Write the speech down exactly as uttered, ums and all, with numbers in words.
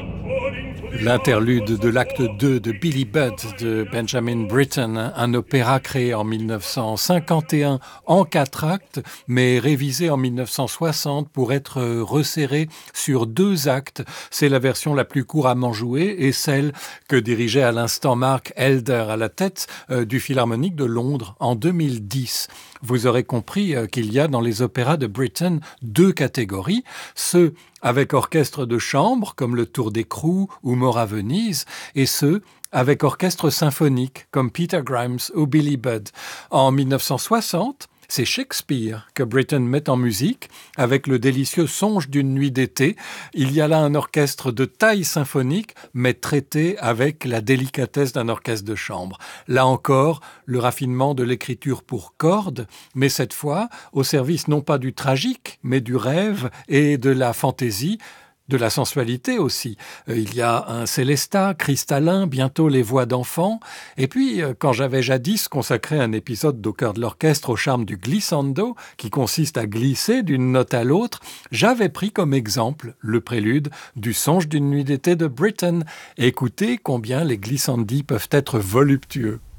L'interlude de l'acte deux de Billy Budd de Benjamin Britten, un opéra créé en mille neuf cent cinquante et un en quatre actes, mais révisé en mille neuf cent soixante pour être resserré sur deux actes. C'est la version la plus couramment jouée et celle que dirigeait à l'instant Mark Elder à la tête euh, du Philharmonique de Londres en deux mille dix. Vous aurez compris euh, qu'il y a dans les opéras de Britten deux catégories, ceux avec orchestre de chambre, comme le Tour d'Écrou ou Mora Venise, et ceux avec orchestre symphonique, comme Peter Grimes ou Billy Budd. En mille neuf cent soixante, c'est Shakespeare que Britten met en musique avec le délicieux Songe d'une nuit d'été. Il y a là un orchestre de taille symphonique, mais traité avec la délicatesse d'un orchestre de chambre. Là encore, le raffinement de l'écriture pour cordes, mais cette fois au service non pas du tragique, mais du rêve et de la fantaisie, de la sensualité aussi. Euh, il y a un Célestat cristallin, bientôt les voix d'enfants. Et puis, euh, quand j'avais jadis consacré un épisode d'Au cœur de l'orchestre au charme du glissando, qui consiste à glisser d'une note à l'autre, j'avais pris comme exemple le prélude du Songe d'une nuit d'été de Britten. Écoutez combien les glissandi peuvent être voluptueux.